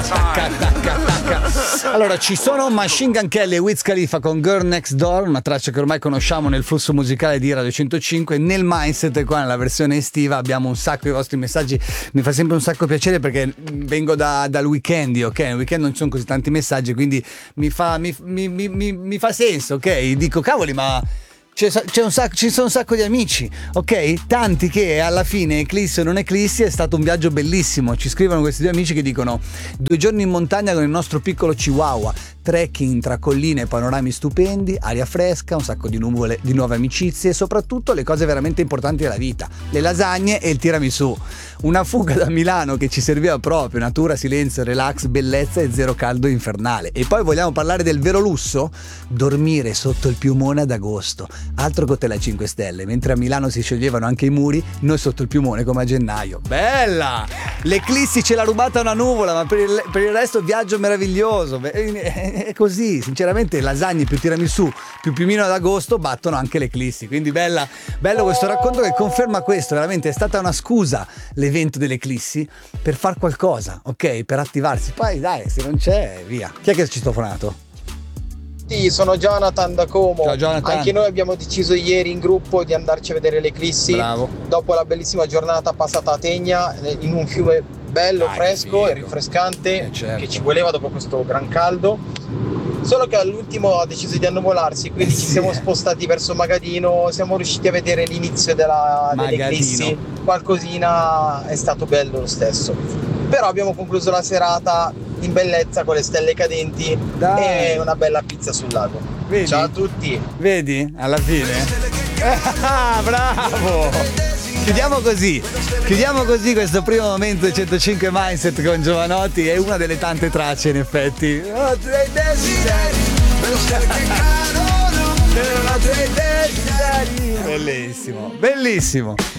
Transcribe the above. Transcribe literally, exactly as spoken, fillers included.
Tacca, tacca, tacca. Allora, ci sono Machine Gun Kelly e Wiz Khalifa con Girl Next Door, una traccia che ormai conosciamo nel flusso musicale di Radio centocinque. Nel Mindset, qua nella versione estiva, abbiamo un sacco di vostri messaggi. Mi fa sempre un sacco piacere perché vengo da, dal weekend, ok? Nel weekend non ci sono così tanti messaggi, quindi mi fa, mi, mi, mi, mi, mi fa senso, ok? Dico, cavoli, ma... C'è, c'è un sacco, ci sono un sacco di amici, ok? Tanti che alla fine, eclissi o non eclissi, è stato un viaggio bellissimo. Ci scrivono questi due amici che dicono: due giorni in montagna con il nostro piccolo Chihuahua, trekking tra colline e panorami stupendi, aria fresca, un sacco di nuvole, di nuove amicizie e soprattutto le cose veramente importanti della vita, le lasagne e il tiramisù. Una fuga da Milano che ci serviva proprio, natura, silenzio, relax, bellezza e zero caldo infernale. E poi vogliamo parlare del vero lusso? Dormire sotto il piumone ad agosto. Altro che hotel a cinque stelle, mentre a Milano si scioglievano anche i muri, noi sotto il piumone come a gennaio. Bella! L'eclissi ce l'ha rubata una nuvola, ma per il, per il resto viaggio meraviglioso. È così, sinceramente lasagne più tiramisù più piumino ad agosto battono anche l'eclissi. Quindi bella, bello questo racconto che conferma questo. Veramente è stata una scusa l'evento dell'eclissi per far qualcosa, ok? Per attivarsi. Poi dai, se non c'è, via. Chi è che è citofonato? Sono Jonathan da Como. Ciao, Jonathan. Anche noi abbiamo deciso ieri in gruppo di andarci a vedere l'eclissi. Bravo. Dopo la bellissima giornata passata a Tegna in un fiume bello, Dai, fresco e figo. rinfrescante, Eh, certo. che ci voleva dopo questo gran caldo. Solo che all'ultimo ha deciso di annuvolarsi, quindi Eh, ci sì. siamo spostati verso Magadino, siamo riusciti a vedere l'inizio della, Magadino. dell'eclissi. Qualcosina è stato bello lo stesso. Però abbiamo concluso la serata in bellezza con le stelle cadenti. Dai. E una bella pizza sul lago. Vedi? Ciao a tutti. Vedi? Alla fine? Ah, bravo! Chiudiamo così, chiudiamo così questo primo momento del centocinque Mindset con Giovanotti. È una delle tante tracce in effetti. Oh, tre desideri, bellissimo, bellissimo.